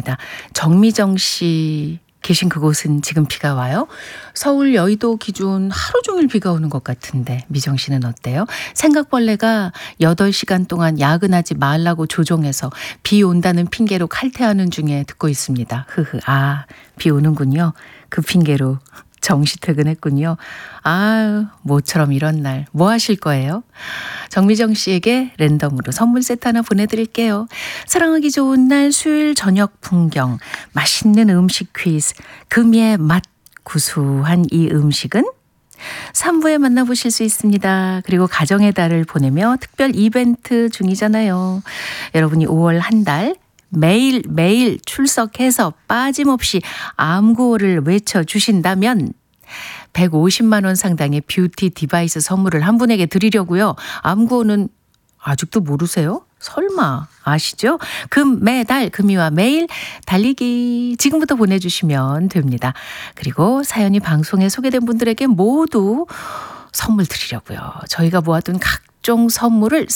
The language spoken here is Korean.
보내드립니다. 정미정 씨 계신 그곳은 지금 비가 와요? 서울 여의도 기준 하루 종일 비가 오는 것 같은데 미정 씨는 어때요? 생각벌레가 8시간 동안 야근하지 말라고 조종해서 비 온다는 핑계로 칼퇴하는 중에 듣고 있습니다. 비 오는군요. 그 핑계로 정시 퇴근했군요. 모처럼 이런 날 뭐 하실 거예요? 정미정 씨에게 랜덤으로 선물 세트 하나 보내드릴게요. 사랑하기 좋은 날 수요일 저녁 풍경, 맛있는 음식 퀴즈, 금의 맛 구수한 이 음식은? 3부에 만나보실 수 있습니다. 그리고 가정의 달을 보내며 특별 이벤트 중이잖아요. 여러분이 5월 한 달 매일 출석해서 빠짐없이 암구호를 외쳐주신다면 150만 원 상당의 뷰티 디바이스 선물을 한 분에게 드리려고요. 암구호는 아직도 모르세요? 설마 아시죠? 매달 금이와 매일 달리기 지금부터 보내주시면 됩니다. 그리고 사연이 방송에 소개된 분들에게 모두 선물 드리려고요. 저희가 모아둔 각종 선물을